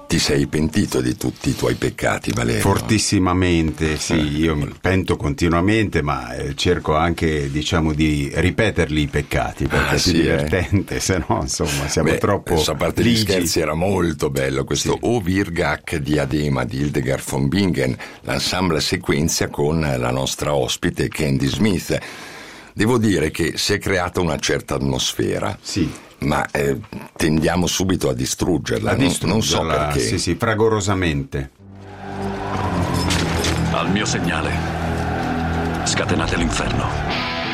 Ti sei pentito di tutti i tuoi peccati, Valerio? Fortissimamente, sì, io mi pento continuamente, ma cerco anche, diciamo, di ripeterli i peccati, perché è più divertente, se no, insomma, siamo troppo a parte gli scherzi, era molto bello questo O Virgach Diadema di Hildegard von Bingen, l'ensemble sequenzia con la nostra ospite Candy Smith. Devo dire che si è creata una certa atmosfera. Sì. Ma tendiamo subito a distruggerla, non so perché. Sì, fragorosamente. Al mio segnale, scatenate l'inferno.